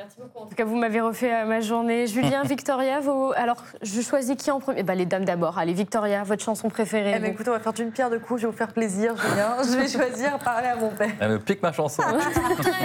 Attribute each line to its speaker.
Speaker 1: Merci beaucoup. En tout cas, vous m'avez refait ma journée. Julien, Victoria, alors je choisis qui en premier? Les dames d'abord. Allez, Victoria, votre chanson préférée?
Speaker 2: Écoute, on va faire d'une pierre deux coups. Je vais vous faire plaisir, Julien. Je vais choisir Parler à mon père.
Speaker 3: Elle me pique ma chanson.